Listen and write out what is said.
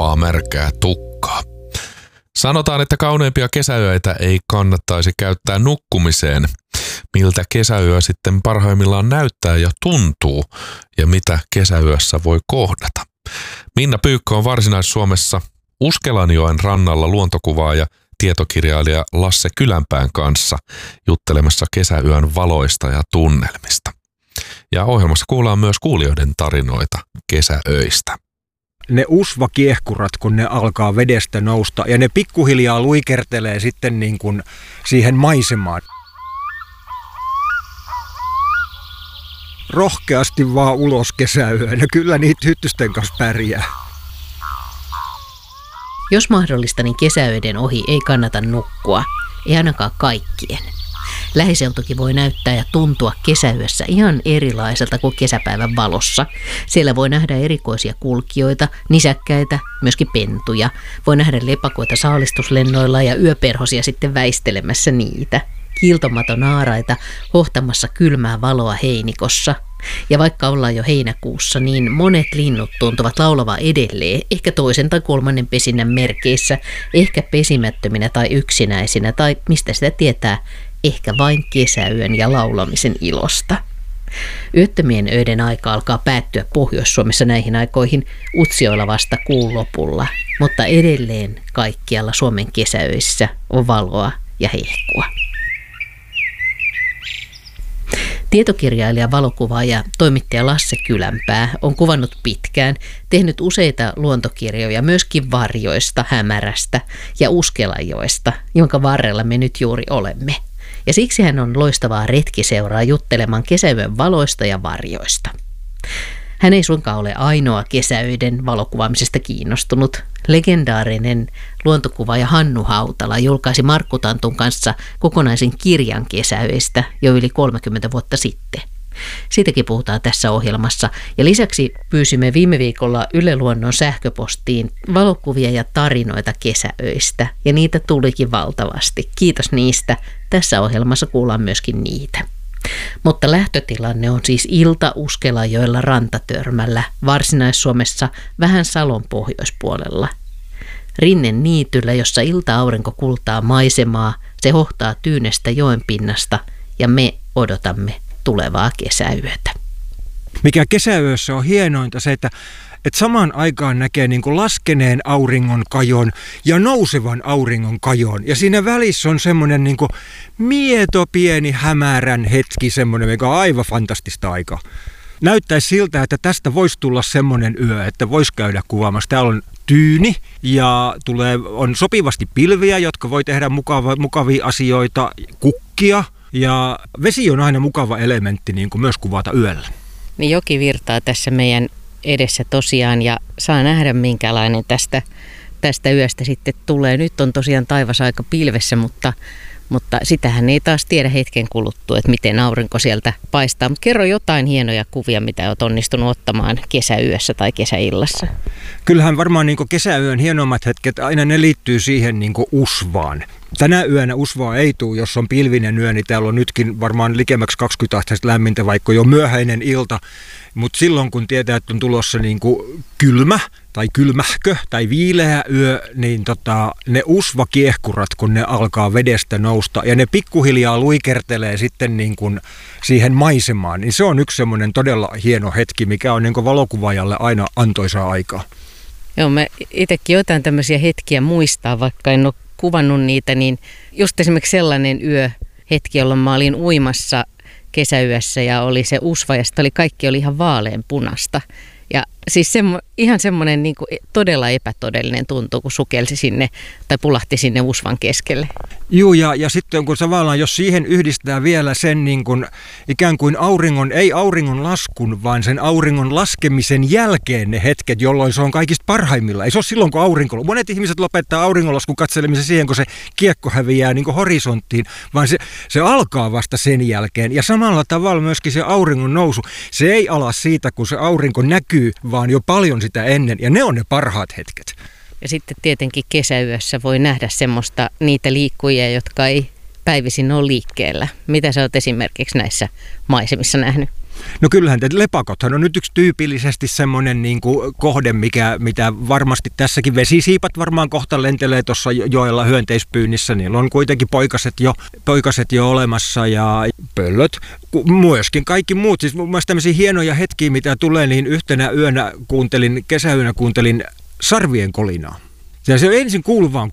kuumpaa märkää tukkaa. Sanotaan, että kauneimpia kesäyöitä ei kannattaisi käyttää nukkumiseen. Miltä kesäyö sitten parhaimmillaan näyttää ja tuntuu ja mitä kesäyössä voi kohdata. Minna Pyykkö on Varsinais-Suomessa Uskelanjoen rannalla luontokuvaaja tietokirjailija Lasse Kylänpään kanssa juttelemassa kesäyön valoista ja tunnelmista. Ja ohjelmassa kuullaan myös kuulijoiden tarinoita kesäöistä. Ne usvakiehkurat, kun ne alkaa vedestä nousta ja ne pikkuhiljaa luikertelee sitten niin kuin siihen maisemaan. Rohkeasti vaan ulos kesäyönä. Kyllä niitä hyttysten kanssa pärjää. Jos mahdollista, niin kesäöiden ohi ei kannata nukkua. Ei ainakaan kaikkien. Lähiseutukin voi näyttää ja tuntua kesäyössä ihan erilaiselta kuin kesäpäivän valossa. Siellä voi nähdä erikoisia kulkijoita, nisäkkäitä, myöskin pentuja. Voi nähdä lepakoita saalistuslennoilla ja yöperhosia sitten väistelemässä niitä. Kiiltomatonaaraita hohtamassa kylmää valoa heinikossa. Ja vaikka ollaan jo heinäkuussa, niin monet linnut tuntuvat laulava edelleen, ehkä toisen tai kolmannen pesinnän merkeissä, ehkä pesimättöminä tai yksinäisinä, tai mistä sitä tietää, ehkä vain kesäyön ja laulamisen ilosta. Yöttömien öiden aika alkaa päättyä Pohjois-Suomessa näihin aikoihin Utsjoella vasta kuun lopulla, mutta edelleen kaikkialla Suomen kesäöissä on valoa ja hehkua. Tietokirjailija, valokuvaaja ja toimittaja Lasse Kylänpää on kuvannut pitkään, tehnyt useita luontokirjoja myöskin varjoista, hämärästä ja Uskelanjoesta, jonka varrella me nyt juuri olemme. Ja siksi hän on loistavaa retkiseuraa juttelemaan kesäyön valoista ja varjoista. Hän ei suinkaan ole ainoa kesäöiden valokuvaamisesta kiinnostunut. Legendaarinen luontokuvaaja Hannu Hautala julkaisi Markku Tantun kanssa kokonaisen kirjan kesäöistä jo yli 30 vuotta sitten. Siitäkin puhutaan tässä ohjelmassa. Ja lisäksi pyysimme viime viikolla Yle Luonnon sähköpostiin valokuvia ja tarinoita kesäöistä. Ja niitä tulikin valtavasti. Kiitos niistä. Tässä ohjelmassa kuullaan myöskin niitä. Mutta lähtötilanne on siis ilta Uskelanjoella rantatörmällä, Varsinais-Suomessa vähän Salon pohjoispuolella. Rinnen niityllä, jossa ilta-aurinko kultaa maisemaa, se hohtaa tyynestä joen pinnasta ja me odotamme tulevaa kesäyötä. Mikä kesäyössä on hienointa se, että samaan aikaan näkee niin kuin laskeneen auringon kajon ja nousevan auringon kajon. Ja siinä välissä on semmoinen niin kuin mieto pieni hämärän hetki, semmoinen, mikä on aivan fantastista aikaa. Näyttäisi siltä, että tästä voisi tulla semmoinen yö, että voisi käydä kuvaamassa. Täällä on tyyni ja on sopivasti pilviä, jotka voi tehdä mukavia asioita, kukkia. Ja vesi on aina mukava elementti niin kuin myös kuvata yöllä. Niin joki virtaa tässä meidän edessä tosiaan ja saa nähdä minkälainen tästä yöstä sitten tulee. Nyt on tosiaan taivas aika pilvessä, mutta sitähän ei taas tiedä hetken kuluttua, että miten aurinko sieltä paistaa. Mutta kerro jotain hienoja kuvia, mitä olet onnistunut ottamaan kesäyössä tai kesäillassa. Kyllähän varmaan niin kuin kesäyön hienommat hetket, aina ne liittyy siihen niin kuin usvaan. Tänä yönä usvaa ei tule, jos on pilvinen yö, niin täällä on nytkin varmaan likemmäksi 20 astetta lämmintä, vaikka jo myöhäinen ilta. Mutta silloin kun tietää, että on tulossa niin kuin kylmä tai kylmähkö tai viileä yö, niin ne usvakiehkurat, kun ne alkaa vedestä nousta ja ne pikkuhiljaa luikertelee sitten niin kuin siihen maisemaan, niin se on yksi semmoinen todella hieno hetki, mikä on niin kuin valokuvaajalle aina antoisaa aikaa. Joo, mä itsekin jotain tämmöisiä hetkiä muistaa, vaikka en ole kuvannut niitä, niin just esimerkiksi sellainen hetki, jolloin mä olin uimassa kesäyössä ja oli se usva ja kaikki oli ihan vaaleanpunasta. Ja siis ihan semmoinen niin kuin todella epätodellinen tuntuu, kun sukelsi sinne tai pulahti sinne usvan keskelle. Joo, ja sitten kun tavallaan, jos siihen yhdistää vielä sen niin kuin, ikään kuin ei auringon laskun, vaan sen auringon laskemisen jälkeen ne hetket, jolloin se on kaikista parhaimmillaan. Ei se ole silloin, kun aurinko. Monet ihmiset lopettaa auringonlaskun katselemisen siihen, kun se kiekko häviää niin kuin horisonttiin, vaan se alkaa vasta sen jälkeen. Ja samalla tavalla myöskin se auringon nousu, se ei ala siitä, kun se aurinko näkyy, vaan jo paljon sitä ennen, ja ne on ne parhaat hetket. Ja sitten tietenkin kesäyössä voi nähdä niitä liikkujia, jotka ei päivisin ole liikkeellä. Mitä sä oot esimerkiksi näissä maisemissa nähnyt? No kyllähän lepakothan on nyt yksi tyypillisesti semmoinen niin kuin kohde, mitä varmasti tässäkin vesisiipat varmaan kohta lentelee tuossa joella hyönteispyynnissä. Niillä on kuitenkin poikaset jo olemassa ja pöllöt. Myöskin kaikki muut. Siis mun mielestä tämmöisiä hienoja hetkiä, mitä tulee, niin yhtenä yönä kesäyönä kuuntelin sarvien kolinaa. Ja se ensin kuului vaan